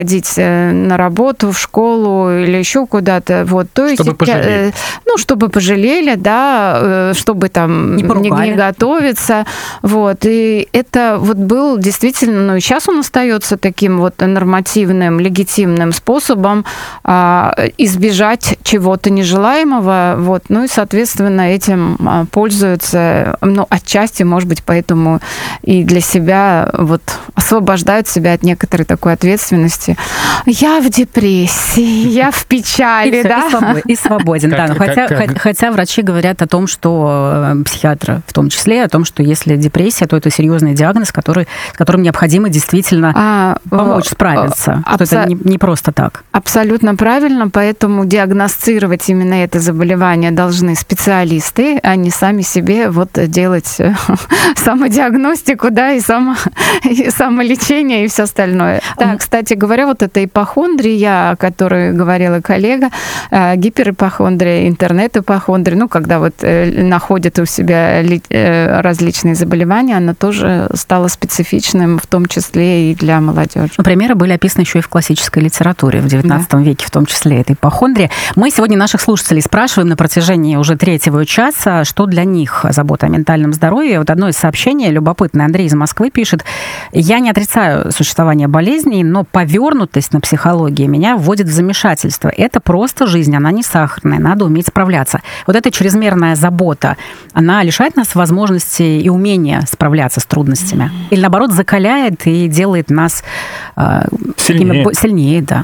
ходить на работу, в школу или еще куда-то. Вот. То есть, чтобы пожалели. Чтобы пожалели, да, чтобы там не готовиться. Вот. И это вот был действительно, и сейчас он остается таким вот нормативным, легитимным способом избежать чего-то нежелаемого. Вот. Ну и, соответственно, этим пользуются, отчасти, может быть, поэтому и для себя вот освобождают себя от некоторой такой ответственности. Я в депрессии, я в печали, да? И свободен, да. Хотя врачи говорят о том, что психиатры в том числе, о том, что если депрессия, то это серьезный диагноз, с которым необходимо действительно помочь справиться. Что это не просто так. Абсолютно правильно, поэтому диагностировать именно это заболевание должны специалисты, а не сами себе вот делать самодиагностику, да, и самолечение, и все остальное. Да, кстати говоря, вот эта ипохондрия, о которой говорила коллега, гиперипохондрия, интернет-ипохондрия, когда вот находят у себя различные заболевания, она тоже стала специфичным, в том числе и для молодежи. Примеры были описаны еще и в классической литературе в XIX веке, в том числе этой ипохондрии. Мы сегодня наших слушателей спрашиваем на протяжении уже третьего часа, что для них забота о ментальном здоровье. Вот одно из сообщений любопытное. Андрей из Москвы пишет: «Я не отрицаю существование болезней, но повернутость на психологии меня вводит в замешательство. Это просто жизнь, она не сахарная, надо уметь справляться». Вот эта чрезмерная забота, она лишает нас возможности и умения справляться с трудностями? Или, наоборот, закаляет и делает нас сильнее, да?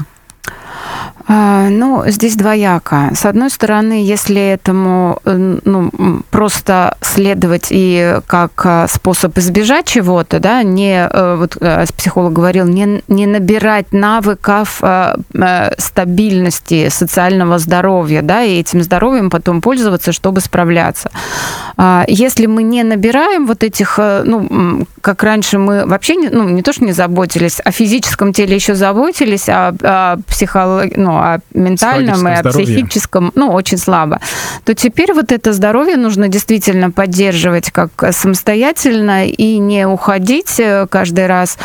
Здесь двояко. С одной стороны, если этому просто следовать и как способ избежать чего-то, да, вот психолог говорил, не набирать навыков стабильности социального здоровья, да, и этим здоровьем потом пользоваться, чтобы справляться. Если мы не набираем вот этих, как раньше мы вообще не то, что не заботились, о физическом теле еще заботились, о психологии, о ментальном и о психическом, очень слабо, то теперь вот это здоровье нужно действительно поддерживать как самостоятельно и не уходить каждый раз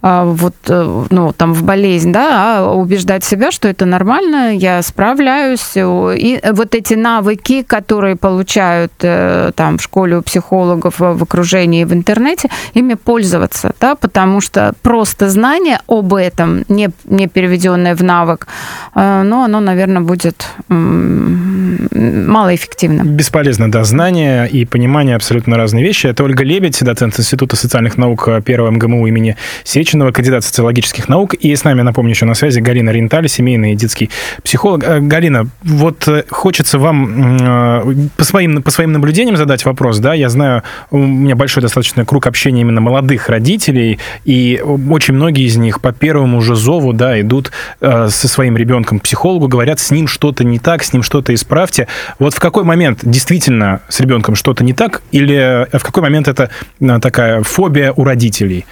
в болезнь, да, а убеждать себя, что это нормально, я справляюсь. И вот эти навыки, которые получают в школе у психологов, в окружении, в интернете, ими пользоваться, да, потому что просто знание об этом, не переведенное в навык, оно, наверное, будет малоэффективным. Бесполезно, да. Знания и понимание абсолютно разные вещи. Это Ольга Лебедь, доцент Института социальных наук Первого МГМУ имени Сеченова, кандидат социологических наук. И с нами, напомню, еще на связи Галина Ренталь, семейный и детский психолог. Галина, вот хочется вам по своим наблюдениям задать вопрос, да. Я знаю, у меня большой достаточно круг общения именно молодых родителей, и очень многие из них по первому же зову, да, идут со своим ребенком к психологу, говорят, с ним что-то не так, с ним что-то исправьте. Вот в какой момент действительно с ребенком что-то не так, или в какой момент это такая фобия у родителей?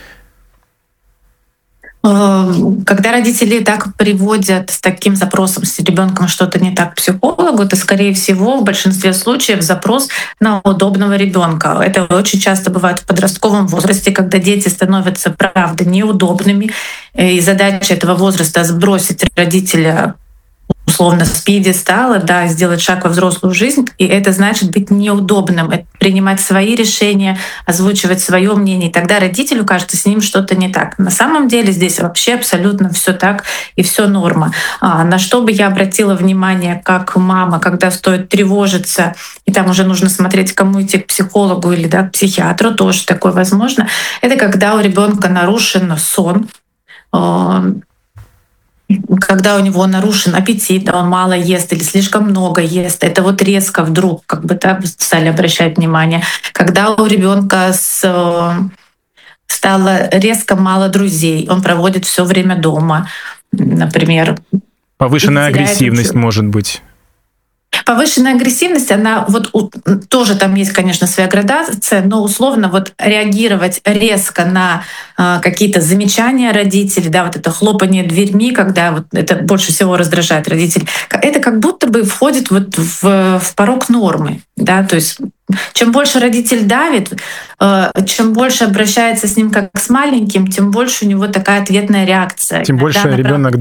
Когда родители так приводят с таким запросом, с ребенком что-то не так к психологу, то, скорее всего, в большинстве случаев запрос на удобного ребенка. Это очень часто бывает в подростковом возрасте, когда дети становятся, правда, неудобными. И задача этого возраста — сбросить родителя условно с пьедестала, да, сделать шаг во взрослую жизнь, и это значит быть неудобным, принимать свои решения, озвучивать свое мнение, и тогда родителю кажется, с ним что-то не так. На самом деле здесь вообще абсолютно все так и все норма. На что бы я обратила внимание как мама, когда стоит тревожиться, и там уже нужно смотреть, кому идти, к психологу или к психиатру, тоже такое возможно, это когда у ребенка нарушен сон, когда у него нарушен аппетит, он мало ест или слишком много ест, это вот резко вдруг стали обращать внимание. Когда у ребенка стало резко мало друзей, он проводит все время дома, например. Повышенная агрессивность, может быть. Повышенная агрессивность, она тоже там есть, конечно, своя градация, но условно реагировать резко на какие-то замечания родителей, да, это хлопанье дверьми, когда это больше всего раздражает родителей, это как будто бы входит в порог нормы, да, то есть чем больше родитель давит, чем больше обращается с ним как с маленьким, тем больше у него такая ответная реакция. Тем больше ребенок